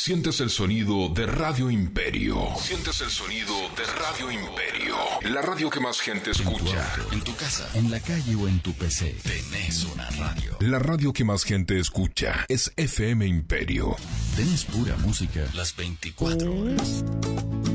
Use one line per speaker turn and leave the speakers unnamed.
Sientes el sonido de Radio Imperio. Sientes el sonido de Radio Imperio. La radio que más gente escucha.
En tu casa, en la calle o en tu PC. Tenés una radio.
La radio que más gente escucha es FM Imperio.
Tenés pura música las 24 horas.